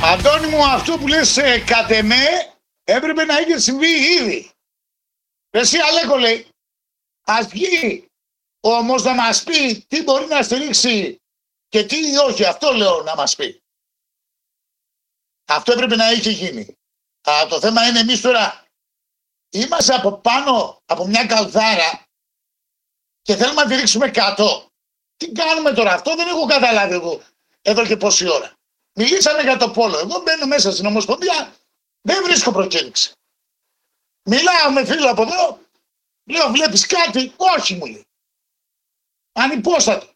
Αντώνη μου, αυτό που λες κατ' εμέ έπρεπε να είχε συμβεί ήδη. Εσύ Αλέκο λέει, ας βγει όμως να μας πει τι μπορεί να στηρίξει και τι όχι. Αυτό λέω να μας πει. Αυτό έπρεπε να είχε γίνει. Αλλά το θέμα είναι εμείς τώρα είμαστε από πάνω από μια καλδάρα και θέλουμε να τη ρίξουμε κάτω. Τι κάνουμε τώρα, αυτό δεν έχω καταλάβει εγώ εδώ και πόση ώρα. Μιλήσαμε για το πόλο. Εγώ μπαίνω μέσα στην Ομοσπονδία, δεν βρίσκω προκήρυξη. Μιλάω με φίλο από εδώ, λέω βλέπεις κάτι, όχι μου λέει. Ανυπόστατο.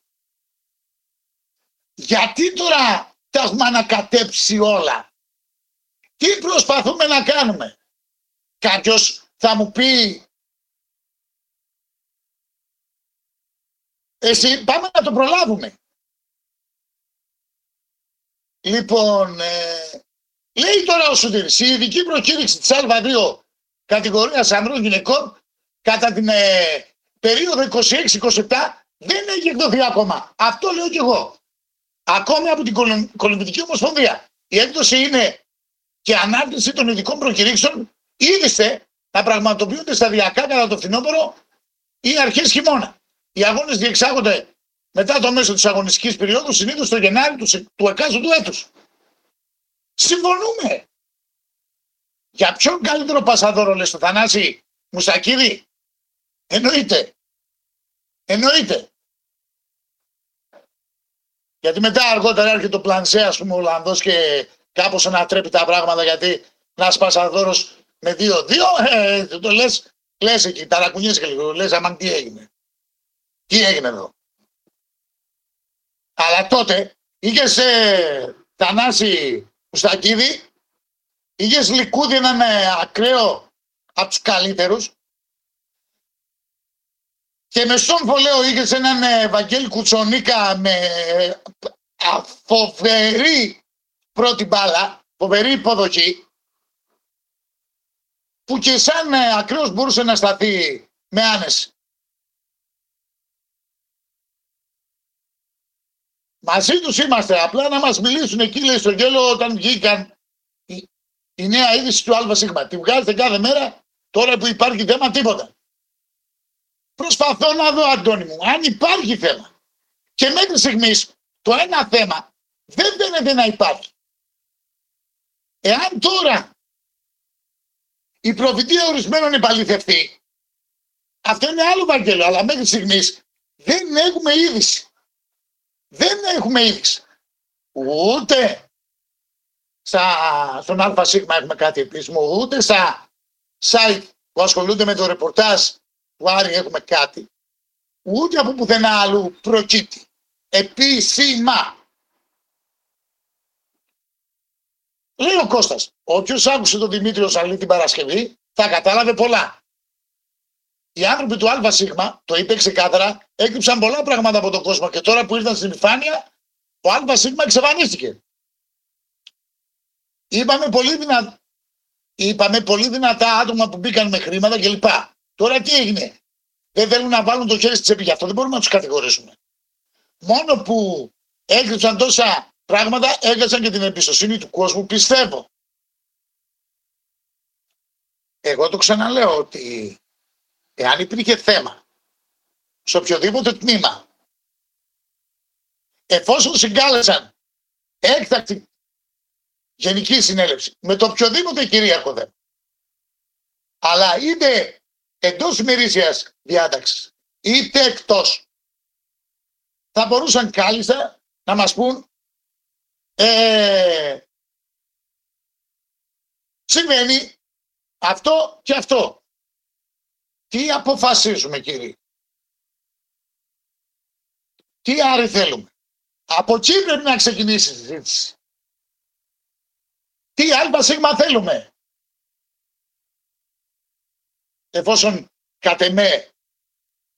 Γιατί τώρα τα έχουμε ανακατέψει όλα. Τι προσπαθούμε να κάνουμε. Κάποιος θα μου πει εσύ πάμε να το προλάβουμε. Λοιπόν, λέει τώρα ο Σωτήρης, η ειδική προκήρυξη της Α2 κατηγορίας ανδρών γυναικών κατά την περίοδο 26-27 δεν έχει εκδοθεί ακόμα. Αυτό λέω κι εγώ. Ακόμη από την Κολυμβητική Ομοσπονδία. Η έκδοση είναι και ανάρτηση των ειδικών προκηρύξεων είδηστε να πραγματοποιούνται σταδιακά κατά το φθινόπωρο ή αρχές χειμώνα. Οι αγώνες διεξάγονται μετά το μέσο της αγωνιστικής περίοδου, συνήθως το Γενάρη του εκάστοτου έτους. Συμφωνούμε. Για ποιον καλύτερο πασαδόρο λες το Θανάση Μουσακίδη. Εννοείται. Εννοείται. Γιατί μετά αργότερα έρχεται το Πλανσέ, ας πούμε, ο Ολλανδός και κάπως ανατρέπει τα πράγματα γιατί ένας πασαδόρος με 2-2, το λες εκεί, ταρακουνιέσαι και λίγο, λες αμάν τι έγινε. Τι έγινε εδώ. Αλλά τότε είχες Θανάση Μουστακίδη, είχες Λικούδη έναν ακραίο από τους καλύτερους και με Σόμφο λέω είχες έναν Βαγγέλη Κουτσονίκα με φοβερή πρώτη μπάλα, φοβερή υποδοχή που και σαν ακραίος μπορούσε να σταθεί με άνεση. Μαζί τους είμαστε, απλά να μας μιλήσουν εκεί λέει στο γέλο όταν βγήκαν η νέα είδηση του ΑΣ. Τη βγάζετε κάθε μέρα, τώρα που υπάρχει θέμα τίποτα. Προσπαθώ να δω Αντώνη μου, αν υπάρχει θέμα. Και μέχρι στιγμής το ένα θέμα δεν φαίνεται να υπάρχει. Εάν τώρα η προφητεία ορισμένων επαληθευτεί, αυτό είναι άλλο Βαγγέλο, αλλά μέχρι στιγμής δεν έχουμε είδηση. Δεν έχουμε είδηση. Ούτε στον ΑΣ έχουμε κάτι επίσημο, ούτε στα site που ασχολούνται με το ρεπορτάζ του Άρη έχουμε κάτι, ούτε από πουθενά άλλου προκύπτει. Επίσημα. Λέει ο Κώστας, όποιος άκουσε τον Δημήτριο Σαλή την Παρασκευή θα κατάλαβε πολλά. Οι άνθρωποι του ΑΣ, το είπε ξεκάθαρα, έκρυψαν πολλά πράγματα από τον κόσμο και τώρα που ήρθαν στην επιφάνεια, ο ΑΣ εξαφανίστηκε. Είπαμε πολύ δυνατά άτομα που μπήκαν με χρήματα κλπ. Τώρα τι έγινε. Δεν θέλουν να βάλουν το χέρι στη τσέπη, γι' αυτό δεν μπορούμε να τους κατηγορήσουμε. Μόνο που έκρυψαν τόσα πράγματα, έγκασαν και την εμπιστοσύνη του κόσμου, πιστεύω. Εγώ το ξαναλέω ότι εάν υπήρχε θέμα σε οποιοδήποτε τμήμα, εφόσον συγκάλεσαν έκτακτη γενική συνέλευση με το οποιοδήποτε κυρίαρχο θέμα, αλλά είτε εντός ημερήσιας διάταξης είτε εκτός, θα μπορούσαν κάλλιστα να μας πούν συμβαίνει αυτό και αυτό. Τι αποφασίζουμε κύριοι. Τι άρη θέλουμε. Από εκεί πρέπει να ξεκινήσει η συζήτηση. Τι ΑΣ θέλουμε. Εφόσον κατ' εμέ